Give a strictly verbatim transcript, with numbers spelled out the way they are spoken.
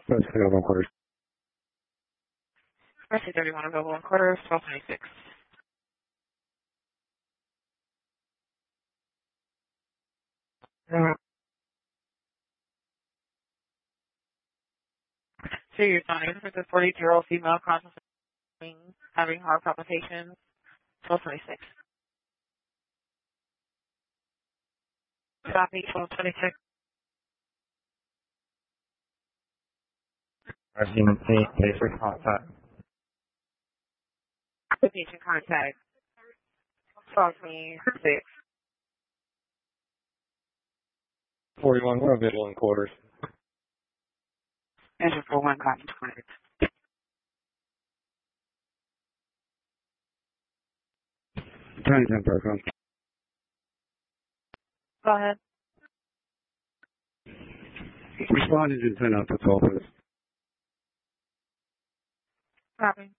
That's available in quarters. Mercy thirty-one available in quarters, twelve twenty-six. Uh, So you're signing for the forty-year-old female contemplating having heart palpitations, twelve twenty-six. Copy, twelve twenty-six. I've seen the basic contact. The patient contact, twelve twenty-six. forty-one, we're available in quarters. Enter for one copy twenty. Tiny ten program. Go ahead. Respond engine ten out to twelve, please. Copy.